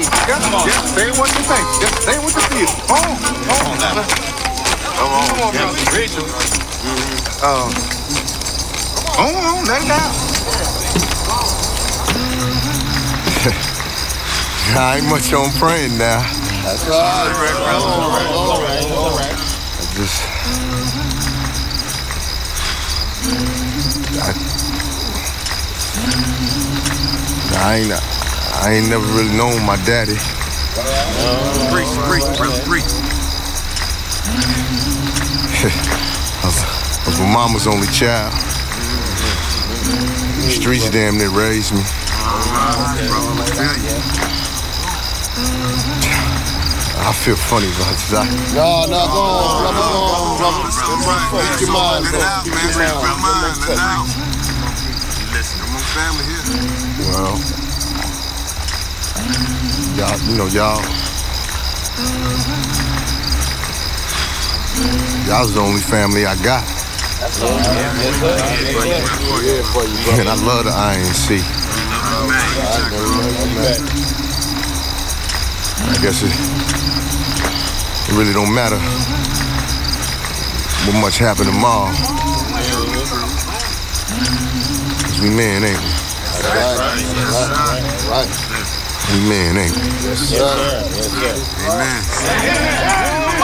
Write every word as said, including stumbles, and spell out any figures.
Just, just say what you think. Just say what you feel. Come on, come on now. Come on, come on, brother. Rachel. Uh, come on, let it down. I ain't much on praying now. That's right. All right, brother. All right, all right, all right. I just... I, I ain't... I ain't never really known my daddy. Preach, preach, brother, preach. I was, I was my mama's only child. The streets damn near raised me. I feel funny about this. I, no, no, go on, go on, go on. Keep your mind, bro. Keep your mind. Let it out. Listen, I'm on family here. well, y'all, you know, y'all, y'all's the only family I got. That's all right. Yes, sir. Yeah, for you, bro. And I love the I N C. I guess it, it really don't matter what much happened tomorrow. Cause we men, ain't we? That's right. That's right. Right. We men, ain't we? Yes, sir. Yes, sir. Amen.